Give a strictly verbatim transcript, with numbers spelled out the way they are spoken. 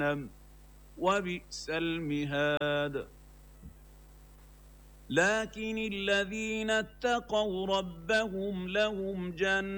جهنم وبئس المهاد. لكن الذين اتقوا ربهم لهم جنات